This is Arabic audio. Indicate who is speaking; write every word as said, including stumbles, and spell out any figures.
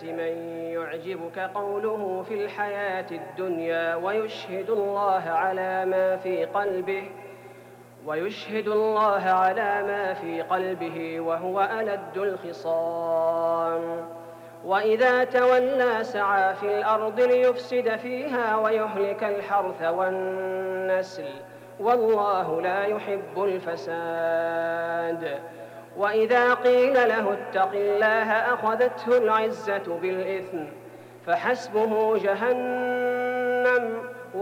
Speaker 1: الناس من يعجبك قوله في الحياة الدنيا ويشهد الله على ما في قلبه ويشهد الله على ما في قلبه وهو ألد الخصام وإذا تولى سعى في الأرض ليفسد فيها ويهلك الحرث والنسل والله لا يحب الفساد وإذا قيل له اتق الله أخذته العزة بالإثم فحسبه جهنم